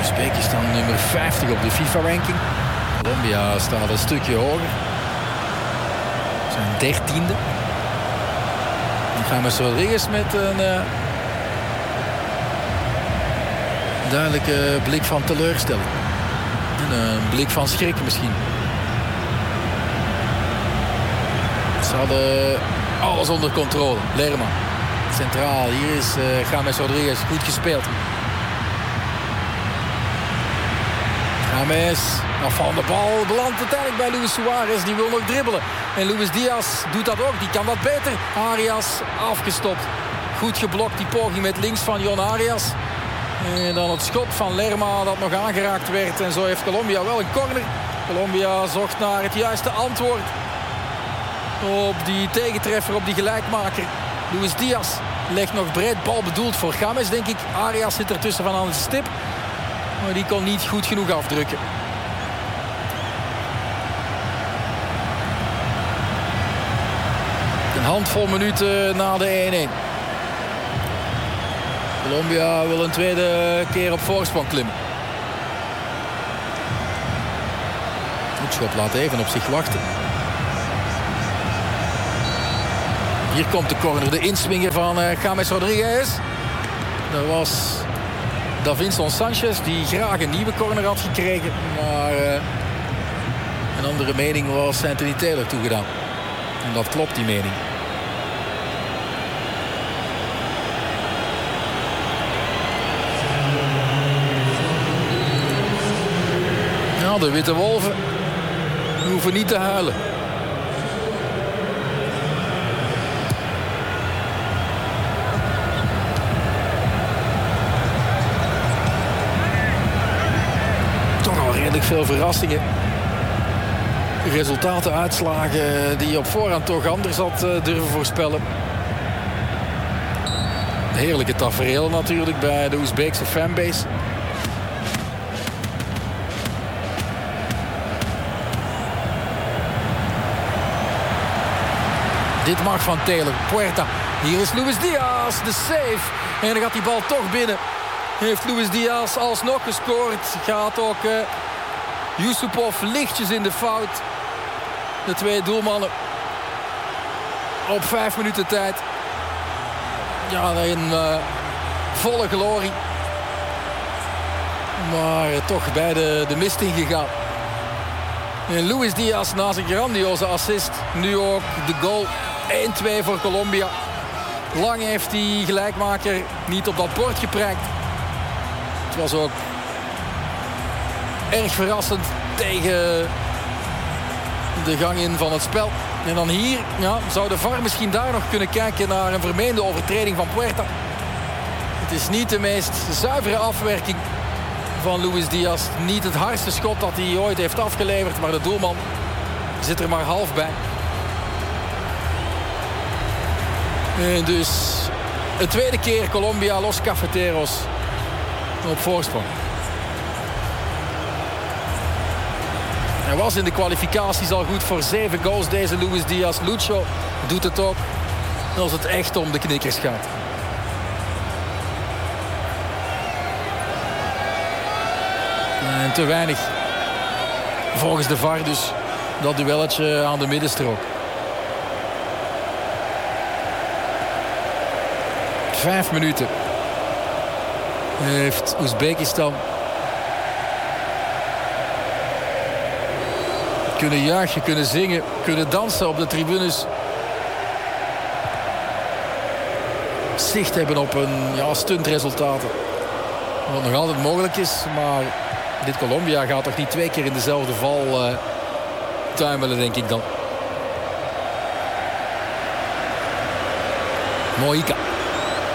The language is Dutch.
Oezbekistan nummer 50 op de FIFA-ranking. Colombia staat een stukje hoger. Zijn 13e. Dan gaan we Rodriguez met een duidelijke blik van teleurstelling. En een blik van schrik misschien. Ze hadden alles onder controle. Lerma. Centraal. Hier is James Rodriguez. Goed gespeeld. James. Van de bal belandt uiteindelijk bij Luis Suarez. Die wil nog dribbelen. En Luis Diaz doet dat ook. Die kan dat beter. Arias afgestopt. Goed geblokt die poging met links van Jon Arias. En dan het schot van Lerma dat nog aangeraakt werd. En zo heeft Colombia wel een corner. Colombia zocht naar het juiste antwoord op die tegentreffer, op die gelijkmaker. Luis Diaz legt nog breed, bal bedoeld voor James, denk ik. Arias zit ertussen van aan de stip. Maar die kon niet goed genoeg afdrukken. Een handvol minuten na de 1-1. Colombia wil een tweede keer op voorsprong klimmen. Hoekschop laat even op zich wachten. Hier komt de corner, de inswinger van James Rodriguez. Dat was Davinson Sanchez die graag een nieuwe corner had gekregen. Maar een andere mening was Anthony Taylor toegedaan. En dat klopt, die mening. Nou, de Witte Wolven hoeven niet te huilen. Veel verrassingen. Resultaten, uitslagen die je op voorhand toch anders had durven voorspellen. Heerlijke tafereel natuurlijk bij de Oezbeekse fanbase. Dit mag van Taylor. Puerta. Hier is Luis Diaz. De save. En dan gaat die bal toch binnen. Heeft Luis Diaz alsnog gescoord. Gaat ook Yusupov lichtjes in de fout. De twee doelmannen op 5 minuten tijd. Ja, in volle glorie. Maar toch bij de mist ingegaan. En Luis Diaz na zijn grandioze assist. Nu ook de goal. 1-2 voor Colombia. Lang heeft die gelijkmaker niet op dat bord geprijkt. Het was ook erg verrassend tegen de gang in van het spel. En dan hier zou de VAR misschien daar nog kunnen kijken naar een vermeende overtreding van Puerta. Het is niet de meest zuivere afwerking van Luis Diaz. Niet het hardste schot dat hij ooit heeft afgeleverd. Maar de doelman zit er maar half bij. En dus een tweede keer Colombia Los Cafeteros op voorsprong. Hij was in de kwalificaties al goed voor 7 goals. Deze Luis Diaz. Lucho doet het ook als het echt om de knikkers gaat. En te weinig volgens de VAR dus dat duelletje aan de middenstrook. 5 minuten heeft Oezbekistan kunnen juichen, kunnen zingen, kunnen dansen op de tribunes. Zicht hebben op een stuntresultaten. Wat nog altijd mogelijk is, maar dit Colombia gaat toch niet 2 keer in dezelfde val tuimelen, denk ik dan. Mojica.